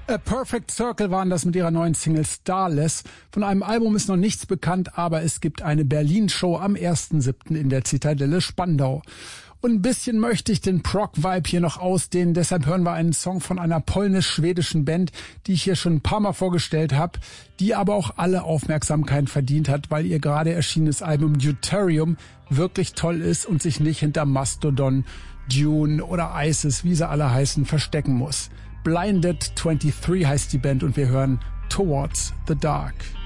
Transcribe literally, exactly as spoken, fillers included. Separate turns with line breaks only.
A Perfect Circle waren das mit ihrer neuen Single Starless. Von einem Album ist noch nichts bekannt, aber es gibt eine Berlin-Show am ersten siebten in der Zitadelle Spandau. Und ein bisschen möchte ich den Prog-Vibe hier noch ausdehnen, deshalb hören wir einen Song von einer polnisch-schwedischen Band, die ich hier schon ein paar Mal vorgestellt habe, die aber auch alle Aufmerksamkeit verdient hat, weil ihr gerade erschienenes Album Deuterium wirklich toll ist und sich nicht hinter Mastodon, Dune oder Isis, wie sie alle heißen, verstecken muss. Blinded twenty-three heißt die Band und wir hören Towards the Dark.